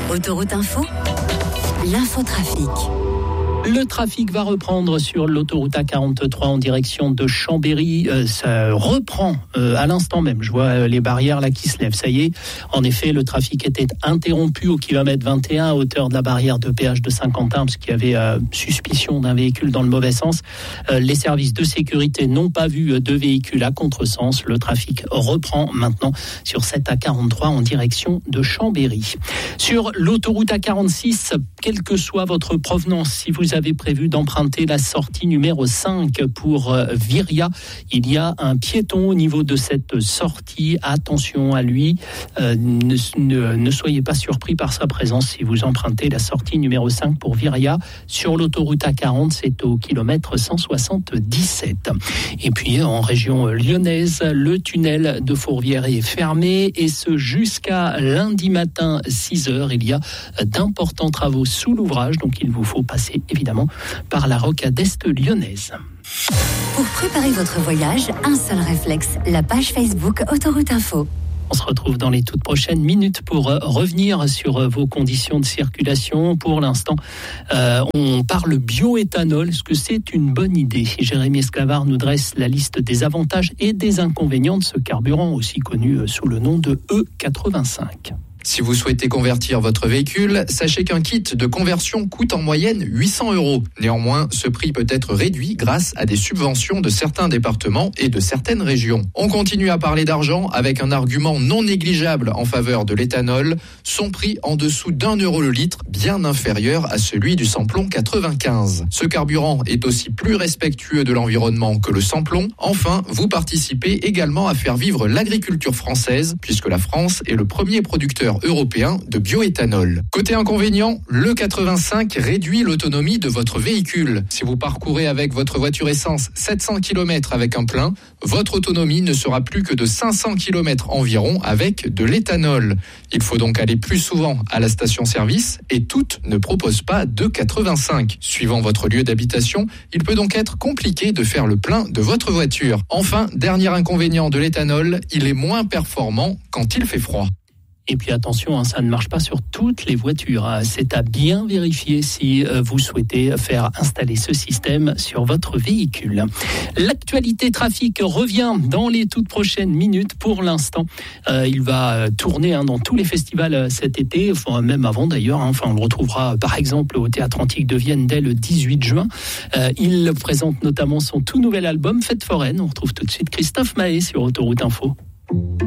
Autoroute Info, l'infotrafic. Le trafic va reprendre sur l'autoroute A43 en direction de Chambéry. Ça reprend à l'instant même. Je vois les barrières là qui se lèvent. Ça y est, en effet, le trafic était interrompu au kilomètre 21 à hauteur de la barrière de péage de Saint-Quentin parce qu'il y avait suspicion d'un véhicule dans le mauvais sens. Les services de sécurité n'ont pas vu de véhicule à contresens. Le trafic reprend maintenant sur cette A43 en direction de Chambéry. Sur l'autoroute A46, quelle que soit votre provenance, si vous avez prévu d'emprunter la sortie numéro 5 pour Viria, il y a un piéton au niveau de cette sortie. Attention à lui, ne soyez pas surpris par sa présence si vous empruntez la sortie numéro 5 pour Viria. Sur l'autoroute A40, c'est au kilomètre 177. Et puis en région lyonnaise, le tunnel de Fourvière est fermé et ce jusqu'à lundi matin 6h. Il y a d'importants travaux sous l'ouvrage, donc il vous faut passer évidemment par la rocade est lyonnaise. Pour préparer votre voyage, un seul réflexe, la page Facebook Autoroute Info. On se retrouve dans les toutes prochaines minutes pour revenir sur vos conditions de circulation. Pour l'instant, on parle bioéthanol. Est-ce que c'est une bonne idée ? Jérémy Esclavard nous dresse la liste des avantages et des inconvénients de ce carburant, aussi connu sous le nom de E85. Si vous souhaitez convertir votre véhicule, sachez qu'un kit de conversion coûte en moyenne 800 €. Néanmoins, ce prix peut être réduit grâce à des subventions de certains départements et de certaines régions. On continue à parler d'argent avec un argument non négligeable en faveur de l'éthanol, son prix en dessous d'1 € le litre, bien inférieur à celui du samplon 95. Ce carburant est aussi plus respectueux de l'environnement que le samplon. Enfin, vous participez également à faire vivre l'agriculture française, puisque la France est le premier producteur européen de bioéthanol. Côté inconvénient, le 85 réduit l'autonomie de votre véhicule. Si vous parcourez avec votre voiture essence 700 km avec un plein, votre autonomie ne sera plus que de 500 km environ avec de l'éthanol. Il faut donc aller plus souvent à la station-service et toutes ne proposent pas de 85. Suivant votre lieu d'habitation, il peut donc être compliqué de faire le plein de votre voiture. Enfin, dernier inconvénient de l'éthanol, il est moins performant quand il fait froid. Et puis attention, ça ne marche pas sur toutes les voitures. C'est à bien vérifier si vous souhaitez faire installer ce système sur votre véhicule. L'actualité trafic revient dans les toutes prochaines minutes. Pour l'instant, il va tourner dans tous les festivals cet été, enfin, même avant d'ailleurs. Enfin, on le retrouvera par exemple au Théâtre Antique de Vienne dès le 18 juin. Il présente notamment son tout nouvel album Fête foraine. On retrouve tout de suite Christophe Mahé sur Autoroute Info.